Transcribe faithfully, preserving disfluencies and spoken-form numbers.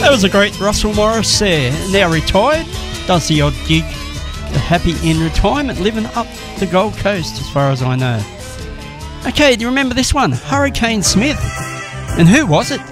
That was a great Russell Morris there. Now retired, does the odd gig. Happy in retirement, living up the Gold Coast as far as I know. Okay, do you remember this one? Hurricane Smith. And who was it?